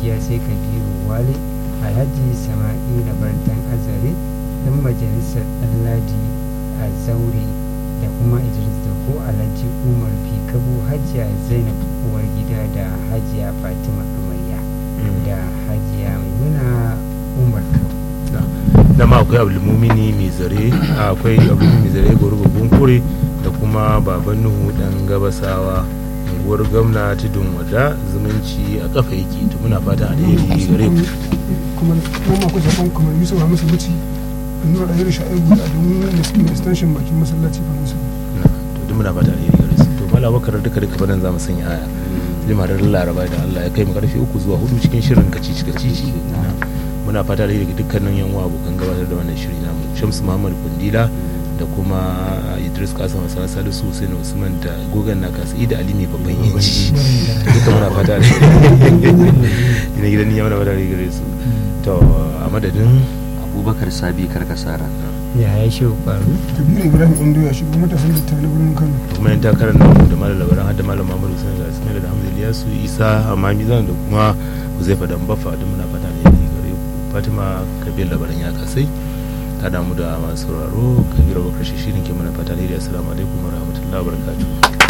hajiya sai kabiru wale, alhaji sama'ila bardan azare, dan majalisar ɗanladi a zaure da kuma idris da ko alhaji umar fikabu, hajiya zainab uwar gida da hajiya fatima amarya da hajiya maimuna umar kabu. da ma akwai abdulmumini mai zare, akwai abdulmumini mai zare gurgugun kure da kuma baban nuhu dan gabasawa, unguwar gwamna tudun wada, zumunci a kafa yake. To muna fata alheri gare ku. kuma ku zaɓen kuma yusuf hamisu buci nuna da yari sha'ibu a domin mai extension bakin masallaci faransa. To duk muna fata alheri gare su. To mala bakar duka banan za mu sanya aya limarar laraba da Allah ya kai mu karfe 3 zuwa 4 cikin shirin kacici muna fata da daga dukkanin yan uwa abokan gabatar da wannan shiri namu, Shamsu Muhammad Kundila da kuma Idris Kasim Salisu Hussein Usman da gogan naka da Ali mai babban yanci. Duka muna fata da ina gidan ya muna fata da gare su. To a madadin Abubakar Sabi Karkasara, ya shi faru kabiru ibrahim indo ya shigo matasan da tare birnin kano, kuma yan takarar namu da malam labaran har da malam Muhammad Hussein da Ismail da Hamza Ilyasu Isa Amami Zan da kuma Huzaifa dan Baffa, duk muna fata da gare ku. Fatima Kabir labaran ya kasai ta damu da masu sauraro. Kabiru Bakar shi shirin ke mana fata da assalamu alaikum wa rahmatullahi wa barakatuh.